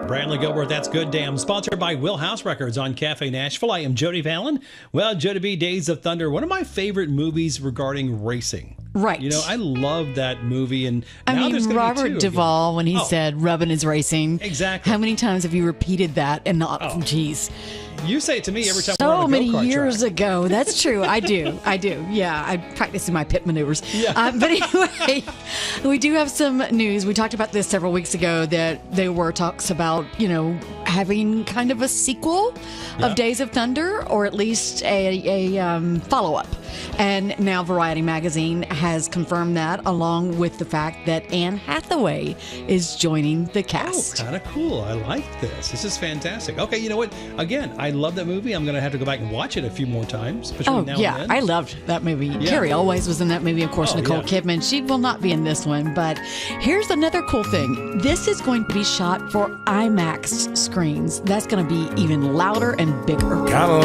Bradley Gilbert, that's Good Damn, sponsored by Wheelhouse Records on Cafe Nashville. I am Jody Fallon. Well, Jody B, Days of Thunder, one of my favorite movies regarding racing. Right. You know, I love that movie. And I now mean, there's Robert Duvall, when he said rubbing is racing. Exactly. How many times have you repeated that? And not, geez. You say it to me every time we're So on a many go-kart years track. ago. That's true. I do. Yeah, I practice in my pit maneuvers. Yeah. But anyway, we do have some news. We talked about this several weeks ago that there were talks about, having kind of a sequel of Days of Thunder, or at least a follow-up. And now Variety Magazine has confirmed that, along with the fact that Anne Hathaway is joining the cast. Oh, kind of cool. I like this. This is fantastic. Okay, you know what? Again, I love that movie. I'm going to have to go back and watch it a few more times. Between now and then. I loved that movie. Carrie Always was in that movie. Of course, Nicole Kidman. She will not be in this one. But here's another cool thing. This is going to be shot for IMAX screens. That's going to be even louder and bigger.